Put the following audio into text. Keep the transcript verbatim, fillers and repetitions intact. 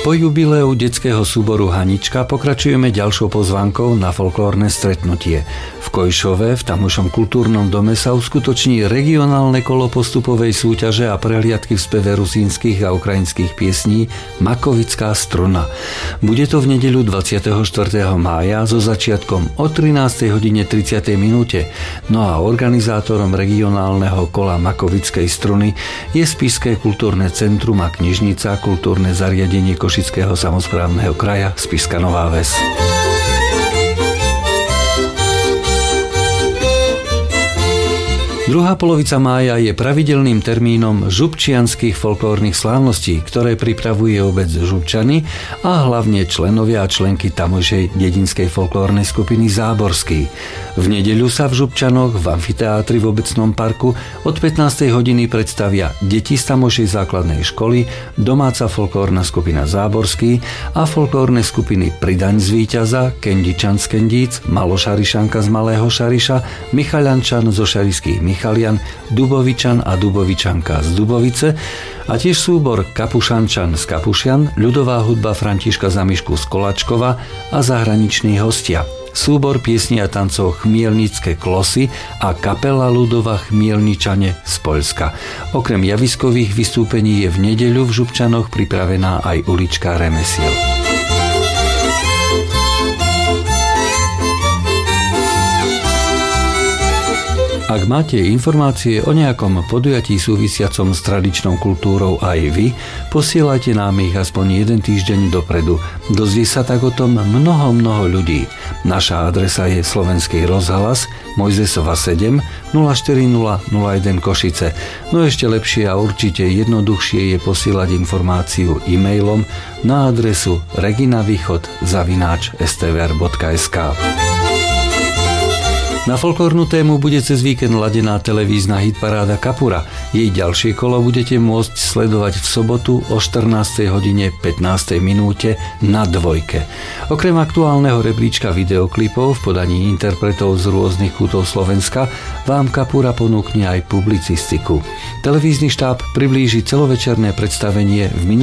Po jubileu detského súboru Hanička pokračujeme ďalšou pozvánkou na folklórne stretnutie. V Kojšove, v tamošom kultúrnom dome sa uskutoční regionálne kolo postupovej súťaže a prehliadky v speve rusínskych a ukrajinských piesní Makovická struna. Bude to v nedeľu dvadsiateho štvrtého mája so začiatkom o trinástej hodine tridsať minúte. No a organizátorom regionálneho kola Makovickej struny je Spišské kultúrne centrum a knižnica, kultúrne zariadenie Košického samosprávneho kraja Spišská Nová Ves. Druhá polovica mája je pravidelným termínom župčianskych folklórnych slávností, ktoré pripravuje obec Župčany a hlavne členovia a členky tamojšej dedinskej folklórnej skupiny Záborský. V nedeľu sa v Župčanoch v amfiteátri v obecnom parku od pätnástej hodiny predstavia deti z tamojšej základnej školy, domáca folklórna skupina Záborský a folklórne skupiny Pridaň z Víťaza, Kendičan z Kendíc, Malošarišanka z Malého Šariša, Michaľančan zo šarišských Michalian, Dubovičan a Dubovičanka z Dubovice a tiež súbor Kapušančan z Kapušian, ľudová hudba Františka Zamišku z Kolačkova a zahraniční hostia. Súbor piesní a tancov Chmielnické klosy a kapela ľudová Chmielničane z Poľska. Okrem javiskových vystúpení je v nedeľu v Župčanoch pripravená aj ulička remesiel. Ak máte informácie o nejakom podujatí súvisiacom s tradičnou kultúrou aj vy, posielajte nám ich aspoň jeden týždeň dopredu. Dozvie sa tak o tom mnoho, mnoho ľudí. Naša adresa je Slovenský rozhlas, Mojzesova sedem, nula štyri nula nula jeden Košice. No ešte lepšie a určite jednoduchšie je posielať informáciu e-mailom na adresu reginavýchod zavináč es té vé er bodka es ká. Na folklórnu tému bude cez víkend ladená televízna hitparáda Kapura. Jej ďalšie kolo budete môcť sledovať v sobotu o štrnástej hodine pätnástej minúte na Dvojke. Okrem aktuálneho rebríčka videoklipov v podaní interpretov z rôznych kútov Slovenska vám Kapura ponúkne aj publicistiku. Televízny štáb priblíži celovečerné predstavenie v